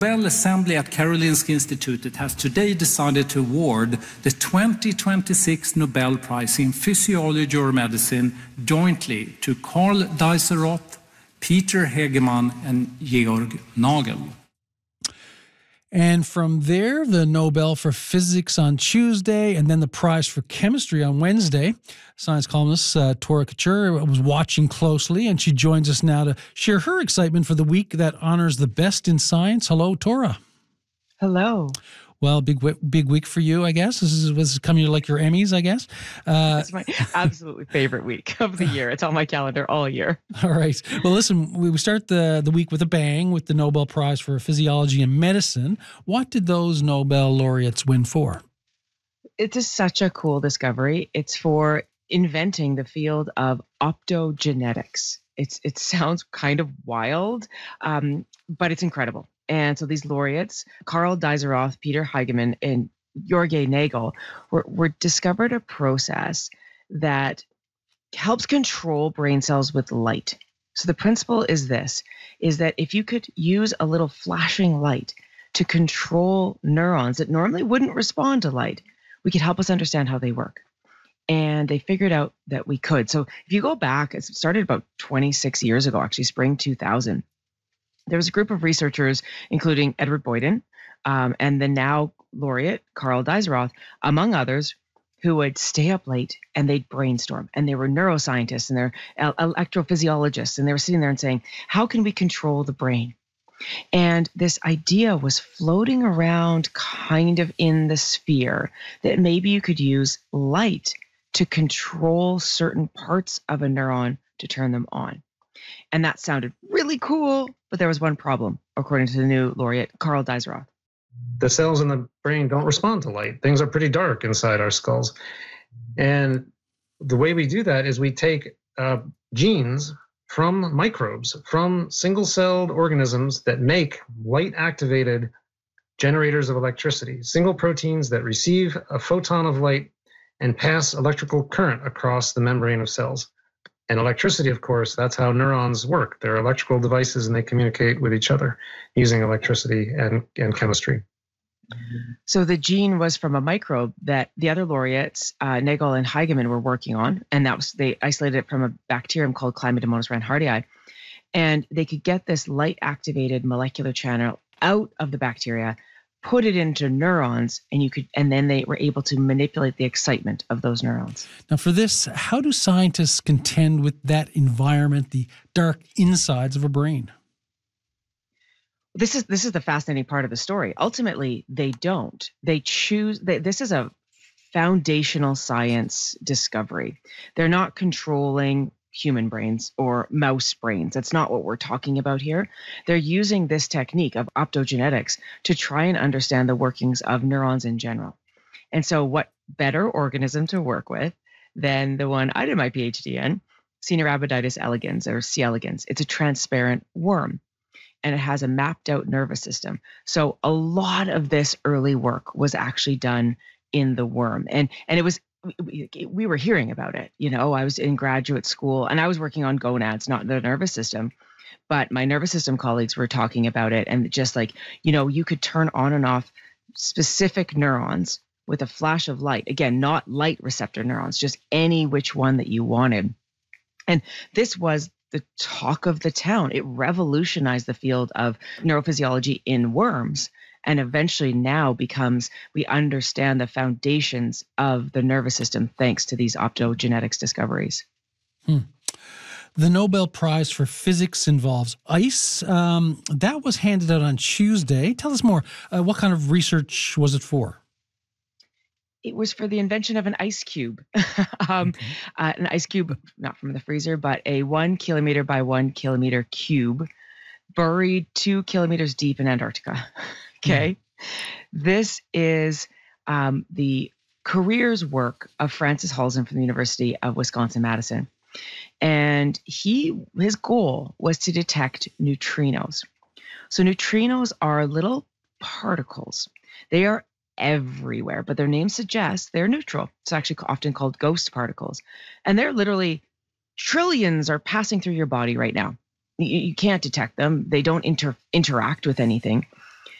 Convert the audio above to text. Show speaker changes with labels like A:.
A: Nobel Assembly at Karolinska Institutet has today decided to award the 2026 Nobel Prize in Physiology or Medicine jointly to Karl Dijsselroth, Peter Hegemann, and Georg Nagel.
B: And from there, the Nobel for Physics on Tuesday, and then the prize for chemistry on Wednesday. Science columnist Tora Couture was watching closely, and she joins us now to share her excitement for the week that honors the best in science. Hello, Tora.
C: Hello.
B: Well, big week for you, I guess. This is coming to like your Emmys, I guess.
C: It's my absolutely favorite week of the year. It's on my calendar all year.
B: All right. Well, listen, we start the week with a bang with the Nobel Prize for Physiology and Medicine. What did those Nobel laureates win for?
C: It is such a cool discovery. It's for inventing the field of optogenetics. It sounds kind of wild, but it's incredible. And so these laureates, Karl Dijsselroth, Peter Hegemann, and Georg Nagel, were discovered a process that helps control brain cells with light. So the principle is this, is that if you could use a little flashing light to control neurons that normally wouldn't respond to light, we could help us understand how they work. And they figured out that we could. So if you go back, it started about 26 years ago, actually spring 2000. There was a group of researchers, including Edward Boyden and the now laureate Karl Dijsselroth, among others, who would stay up late and they'd brainstorm. And they were neuroscientists and they're electrophysiologists. And they were sitting there and saying, how can we control the brain? And this idea was floating around kind of in the sphere that maybe you could use light to control certain parts of a neuron to turn them on. And that sounded really cool, but there was one problem, according to the new laureate, Karl Dijsselroth.
D: The cells in the brain don't respond to light. Things are pretty dark inside our skulls. And the way we do that is we take genes from microbes, from single-celled organisms that make light-activated generators of electricity, single proteins that receive a photon of light and pass electrical current across the membrane of cells. And electricity, of course, that's how neurons work. They're electrical devices and they communicate with each other using electricity and chemistry.
C: So the gene was from a microbe that the other laureates, Nagel and Hegemann, were working on. And they isolated it from a bacterium called Chlamydomonas reinhardtii. And they could get this light-activated molecular channel out of the bacteria, put it into neurons, and then they were able to manipulate the excitement of those neurons.
B: Now for this, how do scientists contend with that environment, the dark insides of a brain?
C: This is the fascinating part of the story. Ultimately, they don't. They choose. This is a foundational science discovery. They're not controlling human brains or mouse brains. That's not what we're talking about here. They're using this technique of optogenetics to try and understand the workings of neurons in general. And so what better organism to work with than the one I did my PhD in, Caenorhabditis elegans, or C. elegans. It's a transparent worm, and it has a mapped out nervous system. So a lot of this early work was actually done in the worm. And it was, we were hearing about it. You know, I was in graduate school and I was working on gonads, not the nervous system, but my nervous system colleagues were talking about it. And just like, you know, you could turn on and off specific neurons with a flash of light. Again, not light receptor neurons, just any which one that you wanted. And this was the talk of the town. It revolutionized the field of neurophysiology in worms. And eventually now we understand the foundations of the nervous system thanks to these optogenetics discoveries.
B: The Nobel Prize for Physics involves ice. That was handed out on Tuesday. Tell us more. What kind of research was it for?
C: It was for the invention of an ice cube. An ice cube, not from the freezer, but a 1 kilometer by 1 kilometer cube buried 2 kilometers deep in Antarctica. Okay. This is the careers work of Francis Halzen from the University of Wisconsin-Madison. And his goal was to detect neutrinos. So neutrinos are little particles. They are everywhere, but their name suggests they're neutral. It's actually often called ghost particles. And they're literally trillions are passing through your body right now. You can't detect them. They don't interact with anything.